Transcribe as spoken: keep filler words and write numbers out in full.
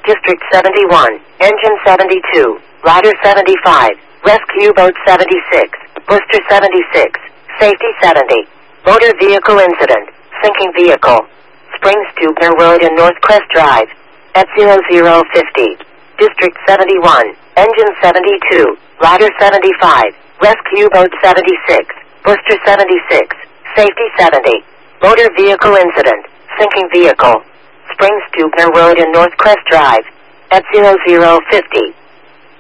District seventy-one, Engine seventy-two, Ladder seventy-five, Rescue Boat seventy-six, Booster seventy-six, Safety seventy, Motor Vehicle Incident, Sinking Vehicle, Springs Stubner Road and North Crest Drive, at zero zero fifty. District seventy-one, Engine seventy-two, Ladder seventy-five, Rescue Boat seventy-six, Booster seventy-six, Safety seventy, Motor Vehicle Incident, Sinking Vehicle, Springs Stubner Road and North Crest Drive, at zero zero fifty.